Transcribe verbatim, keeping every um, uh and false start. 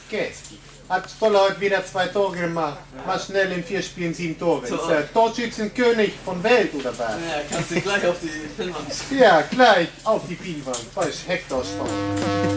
Käski. Hat Stoller heute wieder zwei Tore gemacht. Mal schnell in vier Spielen sieben Tore. Ist der Torschützenkönig von Welt oder was? Ja, kannst du gleich auf die Pinnwand. Ja, gleich auf die Pinnwand. Da ist Hector Stoller.